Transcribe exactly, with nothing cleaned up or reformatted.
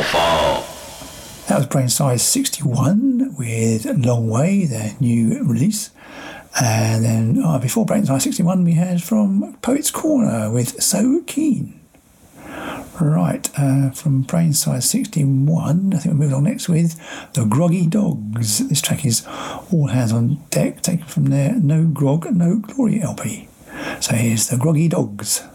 Fall. That was Brain Size sixty-one with Long Way, their new release. And then oh, before Brain Size sixty-one, we had from Poets Corner with So Keen. Right, uh, from Brain Size sixty-one, I think we're moving on next with The Groggy Dogs. This track is All Hands on Deck, taken from their No Grog, No Glory L P. So here's The Groggy Dogs.